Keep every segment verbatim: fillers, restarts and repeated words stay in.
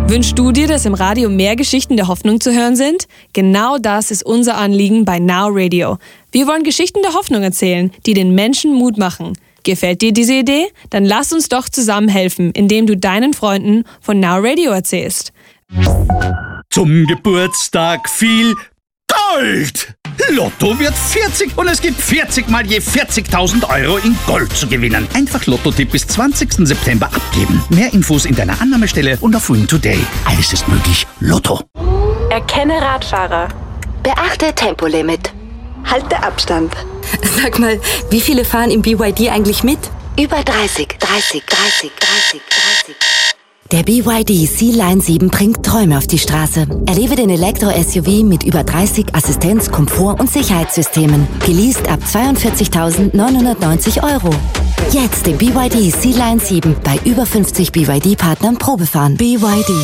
Wünschst du dir, dass im Radio mehr Geschichten der Hoffnung zu hören sind? Genau das ist unser Anliegen bei Now Radio. Wir wollen Geschichten der Hoffnung erzählen, die den Menschen Mut machen. Gefällt dir diese Idee? Dann lass uns doch zusammen helfen, indem du deinen Freunden von Now Radio erzählst. Zum Geburtstag viel Gold! Lotto wird vierzig und es gibt vierzig mal je vierzigtausend Euro in Gold zu gewinnen. Einfach Lotto-Tipp bis zwanzigsten September abgeben. Mehr Infos in deiner Annahmestelle und auf Win Today. Alles ist möglich. Lotto. Erkenne Radfahrer. Beachte Tempolimit. Halte Abstand. Sag mal, wie viele fahren im B Y D eigentlich mit? Über dreißig, dreißig, dreißig, dreißig, dreißig. Der B Y D C-Line sieben bringt Träume auf die Straße. Erlebe den Elektro-S U V mit über dreißig Assistenz-, Komfort- und Sicherheitssystemen. Geleast ab zweiundvierzigtausendneunhundertneunzig Euro. Jetzt den B Y D C-Line sieben bei über fünfzig B Y D-Partnern Probefahren. B Y D.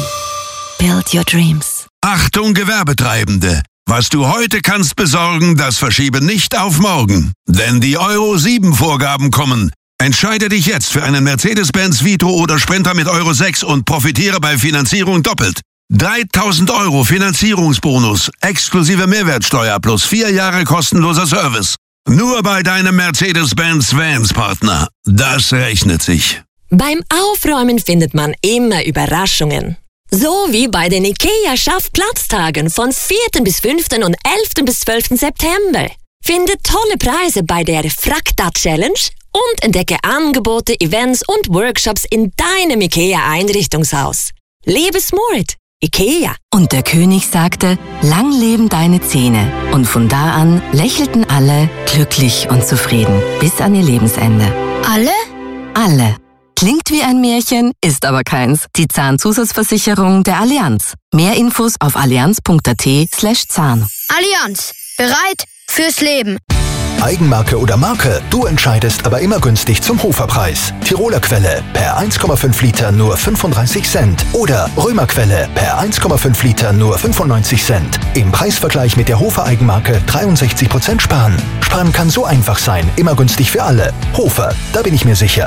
Build your dreams. Achtung, Gewerbetreibende! Was du heute kannst besorgen, das verschiebe nicht auf morgen. Denn die Euro sieben Vorgaben kommen. Entscheide dich jetzt für einen Mercedes-Benz Vito oder Sprinter mit Euro sechs und profitiere bei Finanzierung doppelt. dreitausend Euro Finanzierungsbonus, exklusive Mehrwertsteuer plus vier Jahre kostenloser Service. Nur bei deinem Mercedes-Benz Vans-Partner. Das rechnet sich. Beim Aufräumen findet man immer Überraschungen. So wie bei den IKEA Schaffplatztagen von vierten bis fünften und elften bis zwölften September. Finde tolle Preise bei der Frakta Challenge und entdecke Angebote, Events und Workshops in deinem IKEA-Einrichtungshaus. Lebe smart. IKEA. Und der König sagte, lang leben deine Zähne. Und von da an lächelten alle glücklich und zufrieden bis an ihr Lebensende. Alle? Alle. Klingt wie ein Märchen, ist aber keins. Die Zahnzusatzversicherung der Allianz. Mehr Infos auf allianz.at slash Zahn. Allianz. Bereit fürs Leben. Eigenmarke oder Marke, du entscheidest, aber immer günstig zum Hoferpreis. Tiroler Quelle per eins Komma fünf Liter nur fünfunddreißig Cent oder Römer Quelle per eins Komma fünf Liter nur fünfundneunzig Cent. Im Preisvergleich mit der Hofer Eigenmarke dreiundsechzig Prozent sparen. Sparen kann so einfach sein, immer günstig für alle. Hofer, da bin ich mir sicher.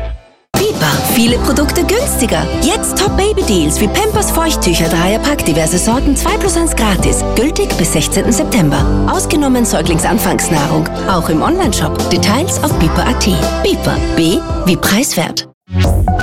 Biber. Viele Produkte günstiger. Jetzt Top-Baby-Deals wie Pampers Feuchttücher, Dreierpack, diverse Sorten, zwei plus eins gratis. Gültig bis sechzehnten September. Ausgenommen Säuglingsanfangsnahrung. Auch im Onlineshop. Details auf biber punkt at. Biber. B wie preiswert.